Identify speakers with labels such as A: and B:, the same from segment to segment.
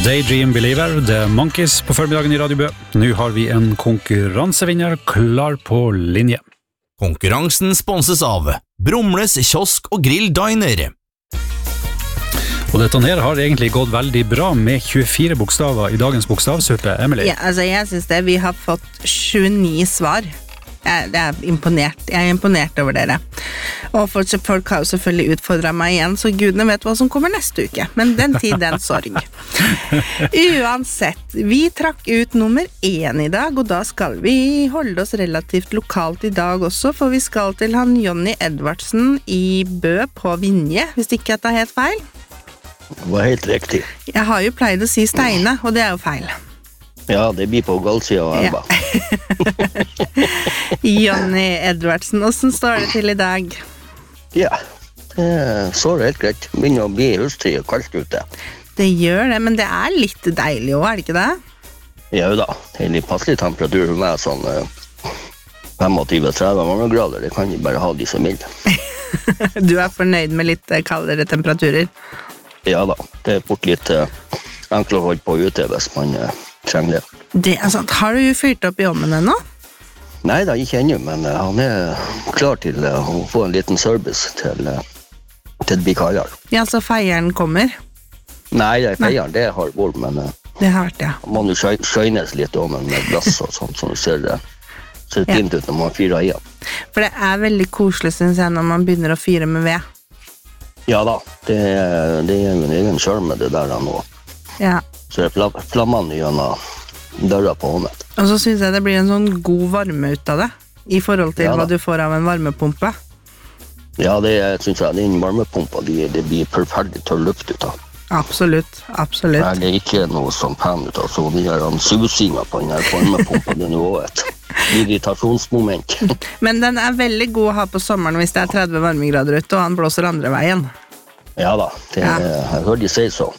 A: Daydream Believer, The Monkeys på formiddagen i Radio Bø. Nå har vi en konkurransevinner klar på linje.
B: Konkurransen sponses av Brumles kiosk og grill diner.
A: Og dette her har egentlig gått veldig bra med 24 bokstaver i dagens bokstavsuppe, Emily.
C: Ja, altså jeg synes det. Vi har fått 29 svar. Jeg er imponert over dere. Og folk har jo selvfølgelig utfordret meg igjen, så gudene vet hva som kommer neste uke. Men den tid, den sorg. Uansett, vi trakk ut nummer 1 i dag, og da skal vi holde oss relativt lokalt i dag også, for vi skal til han Jonny Edvardsen i Bø på Vinje, hvis ikke jeg tar helt feil.
D: Det var helt riktig.
C: Jeg har jo pleid å si Steine, og det er jo feil.
D: Ja, det blir på galsida av elva.
C: Jonny Edvardsen, hvordan står det til i dag?
D: Ja, det står helt greit. Begynner å bli høsttid og kaldt ute.
C: Det gjør det, men det er litt deilig også, er det ikke det?
D: Ja da, det er litt passelig temperatur for meg, sånn 25-30 varmegrader. Det kan vi bare ha de som vil.
C: Du er fornøyd med litt kaldere temperaturer?
D: Ja da, det er fort litt enkelt å holde på ute hvis man trenger det.
C: Det er sant. Har du fyrt opp i ovnen ennå?
D: Nei da, ikke ennå, men han er klar til å få en liten service til det blir kaldere.
C: Ja, så feieren kommer?
D: Nei, feieren, det har vært, men
C: det har vært, ja.
D: Man må jo skjønnes litt om med glass og sånt, så det ser fint ut når man fyrer igjen.
C: For det er veldig koselig, synes jeg, når man begynner å fyre med ved.
D: Ja da, det er jo en egen skjørm med det der nå.
C: Ja.
D: Så det er flammene gjennom døra på hånden.
C: Og så synes jeg det blir en sånn god varme ut av det, i forhold til hva du får av en varmepumpe.
D: Ja, det synes jeg, den varmepumpa, det blir perfekt tørr luft ut av.
C: Absolutt, absolutt.
D: Nei, det er ikke noe sånn pen ut av, så de her susinga på den her varmepumpa, det er jo et irritasjonsmoment.
C: Men den er veldig god å ha på sommeren hvis det er 30 varmegrader ute, og han blåser andre veien.
D: Ja da, jeg hører de si så.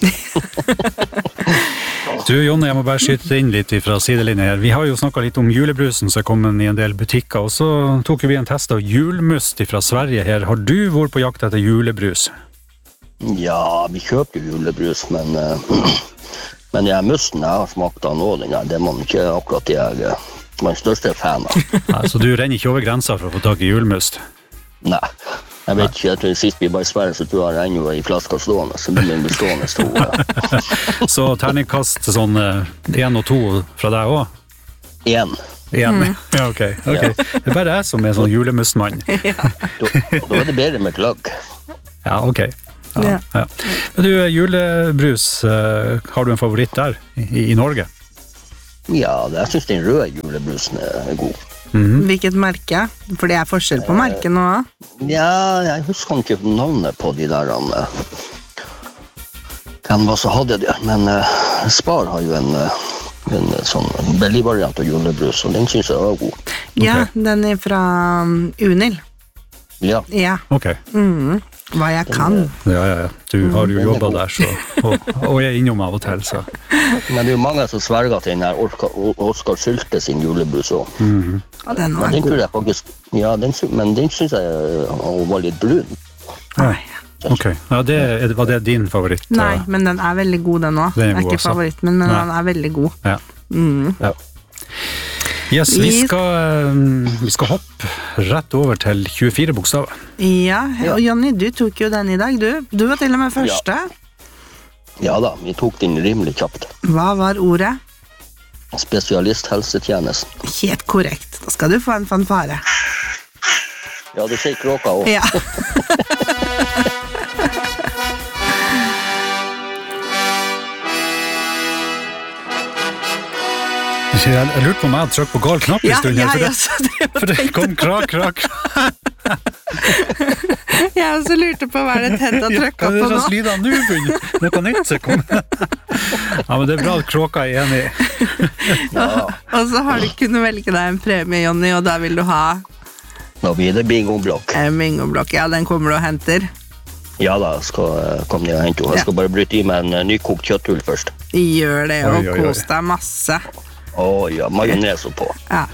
A: Du, Jonny, jeg må bare skyte inn litt fra sidelinjen her. Vi har jo snakket litt om julebrusen som er kommet i en del butikker, og så tok vi en test av julmust fra Sverige her. Har du vært på jakt etter julebrus?
D: Ja, vi kjøper jo julebrus, men musten jeg har smakt av nå, det må ikke akkurat jeg er den største fan av.
A: Nei, så du renner ikke over grensa for å få tak i julmust?
D: Nei, jeg vet ikke, jeg tror sist vi bare i Sverige, så tror jeg renner jo i flaska stående, så blir det bestående store.
A: Så terningkast sånn 1 og 2 fra deg også?
D: 1.
A: Ja, ok. Det er bare jeg som er sånn julemustmann.
D: Da er det bedre med gløgg.
A: Ja, ok. Ja. Men du, julebrus, har du en favoritt der i Norge?
D: Ja, jeg synes den røde julebrusen er god.
C: Hvilket merke? For det er forskjell på merken nå.
D: Ja, jeg husker ikke navnet på de der hvem var så hadde det, men Spar har jo en sånn billig variant av julebrus, og den synes jeg var god.
C: Ja, den er fra Unil.
D: Ja.
A: Ok.
C: Hva jeg kan.
A: Ja. Du har jo jobbet der, så, og jeg er innom av og til, så.
D: Men det er jo mange som sverger til den her Oskar Sylte sin julebrus også.
C: Ja, den var
D: god.
C: god.
D: Jeg faktisk, men den synes jeg var litt brun.
C: Nei.
A: Ok, ja, var det din favoritt?
C: Nei, men den er veldig god den også. Den er ikke favoritt, men den er veldig god.
A: Ja. Ja. Yes, vi skal hoppe rett over til 24 bokstaver.
C: Ja, og Jonny, du tok jo den i dag, du. Du var til og med første.
D: Ja da, vi tok den rimelig kjapt.
C: Hva var ordet?
D: Spesialisthelsetjenesten.
C: Helt korrekt. Da skal du få en fanfare.
D: Ja, det sier kråka også.
C: Ja.
A: Jeg lurte på meg å trykke på gal knapp i stund her, for det kom krak.
C: Jeg også lurte på hva det Ted har trykket på nå.
A: Hva er det slags lyder nå, begynner? Noe nytt som kommer. Ja, men det er bra at kråka er enig.
C: Og så har du kunnet velge deg en premie, Jonny, og da vil du ha...
D: Nå blir det bingoblokk.
C: Bingoblokk, ja, den kommer du og henter.
D: Ja da, skal komme ned og hente. Jeg skal bare bryte i med en nykokt kjøtthull først.
C: Gjør det, og kos deg masse.
D: Ja, majones på.
C: Ja.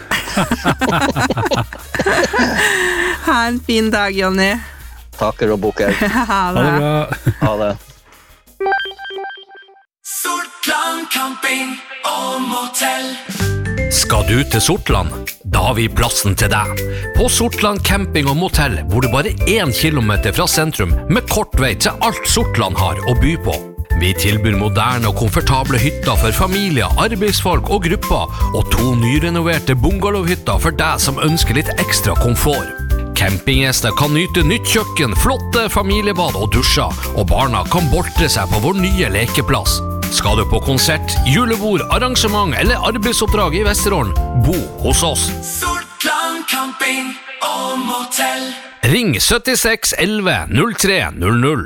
C: Ha en fin dag, Jonny.
D: Takker og bukker.
C: Ha det.
D: Ha det.
E: Solklar camping og motell.
F: Skal du til Sortland? Da har vi plassen til deg. På Sortland camping og motell bor du bare 1 kilometer fra sentrum med kort vei til alt Sortland har å by på. Vi tilbyr moderne og komfortable hytter for familier, arbeidsfolk og grupper, og 2 nyrenoverte bungalowhytter for deg som ønsker litt ekstra komfort. Campinggjester kan nyte nytt kjøkken, flotte familiebad og dusjer, og barna kan boltre seg på vår nye lekeplass. Skal du på konsert, julebord, arrangement eller arbeidsoppdrag i Vesterålen, bo hos oss.
E: Sortland camping og motell.
F: Ring 76 11 03 00.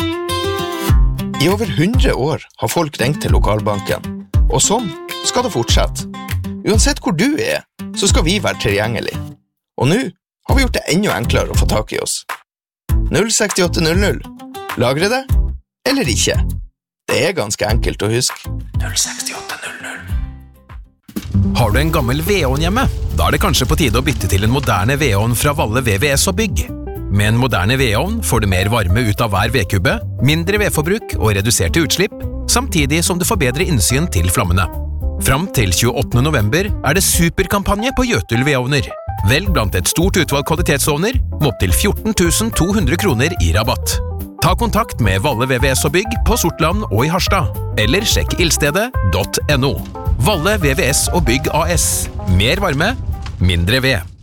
G: I over 100 år har folk ringt til lokalbanken, og sånn skal det fortsette. Uansett hvor du så skal vi være tilgjengelig. Og nå har vi gjort det enda enklere å få tak i oss. 06800. Lagre det, eller ikke. Det ganske enkelt å huske.
E: 06800.
B: Har du en gammel vedovn hjemme? Da det kanskje på tide å bytte til en moderne vedovn fra Valle VVS og Bygg. Med en moderne vedovn får du mer varme ut av hver vedkubbe, mindre vedforbruk og reduserte utslipp, samtidig som du får bedre innsyn til flammene. Fram til 28. november det superkampanje på Jøtul vedovner. Velg blant et stort utvalg kvalitetsovner med opp til 14 200 kroner i rabatt. Ta kontakt med Valle VVS og Bygg på Sortland og i Harstad, eller sjekk ildstedet.no. Valle VVS og Bygg AS. Mer varme, mindre ved.